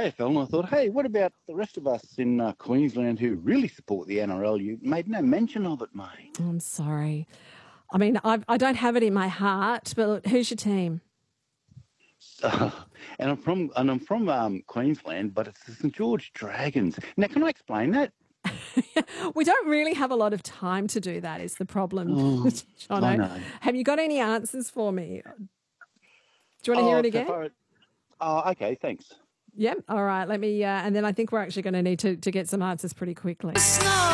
AFL, and I thought, hey, what about the rest of us in Queensland who really support the NRL? You made no mention of it, mate. I'm sorry. I mean, I don't have it in my heart, but who's your team? And I'm from Queensland, but it's the St George Dragons. Now, can I explain that? We don't really have a lot of time to do that is the problem, Oh, Jono. I know. Have you got any answers for me? Do you want to hear it again? Okay, thanks. Yep. All right. Let me, and then I think we're actually going to need to get some answers pretty quickly.